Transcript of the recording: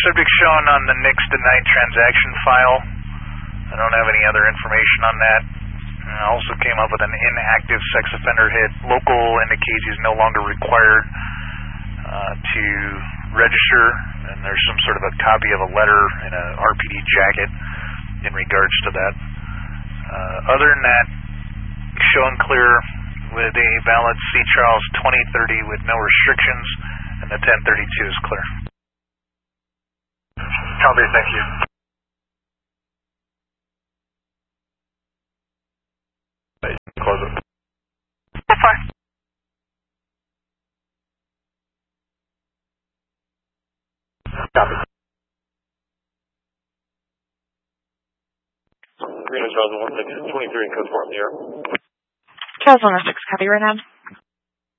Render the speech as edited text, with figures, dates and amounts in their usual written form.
subject shown on the NICS denied transaction file. I don't have any other information on that. I also came up with an inactive sex offender hit. Local indicates he's no longer required to register, and there's some sort of a copy of a letter in a RPD jacket in regards to that. Other than that, shown clear with a valid C. Charles 2030 with no restrictions, and the 1032 is clear. Copy, thank you. Close it. So far. Copy. Reno Charles 1 6 23 and code 4 in the air. Charles 106, copy right now.